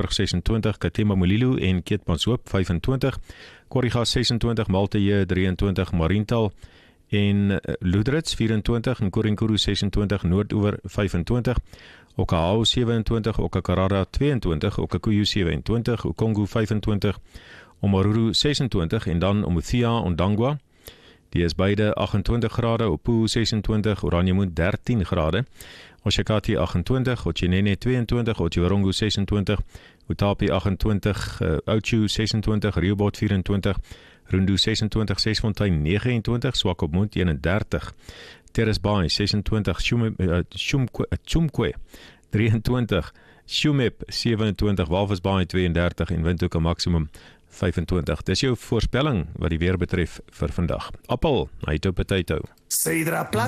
26, Katemba Mulilo en Keetmanshoop 25, Korrigas 26, Malteye 23, Mariental en Loedrits 24 en Korinkuru 26, Noordoewer 25, Okahau 27, Okakarara 22, Okakuyu 27, Okongo 25, Omaruru 26 en dan Umuthia Ondangwa. Die is beide 28 grade, Opuwo 26, Oranjemund 13 grade, Oshakati 28, Otjinene 22, Otjiwarongo 26, Utapi 28, Oudtshoorn 26, Rehoboth 24, Rundu 26, Sesfontein 29, Swakopmund 31, Terrace Bay 26, Chumkwe 23, Shumep 27, Walvis Bay 32 en Windhoek 'n maksimum 25. Dis jou voorspelling wat die weer betref vir vandag. Appel, hy toe potato.